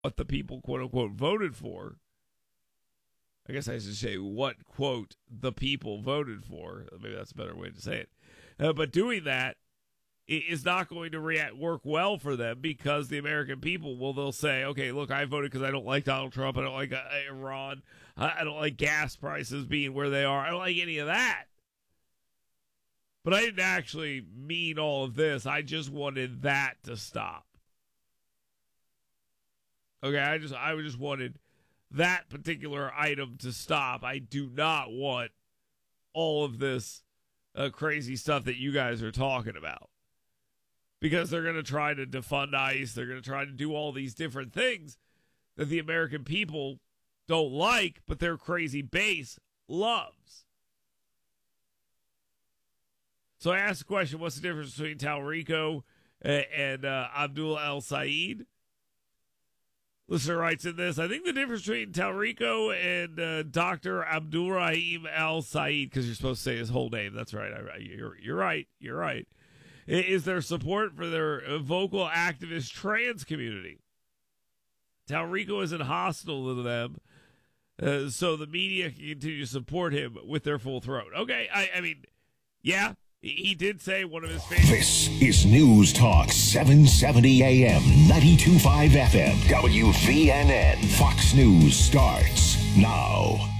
what the people, quote unquote, voted for. I guess I should say what, quote, the people voted for. Maybe that's a better way to say it. But doing that is not going to work well for them, because the American people they'll say, okay, look, I voted because I don't like Donald Trump. I don't like Iran. I don't like gas prices being where they are. I don't like any of that. But I didn't actually mean all of this. I just wanted that to stop. Okay, I just wanted that particular item to stop. I do not want all of this crazy stuff that you guys are talking about. Because they're going to try to defund ICE. They're going to try to do all these different things that the American people don't like, but their crazy base loves. So I asked the question, what's the difference between Talrico and Abdullah El-Sayed? Listener writes in this, I think the difference between Talrico and Dr. Abdulrahim El-Sayed, because you're supposed to say his whole name. That's right. You're right. You're right. Is their support for their vocal activist trans community. Talrico isn't hostile to them, so the media can continue to support him with their full throat. Okay, I mean, yeah, he did say one of his favorites. This is News Talk 770 AM, 92.5 FM, WVNN. Fox News starts now.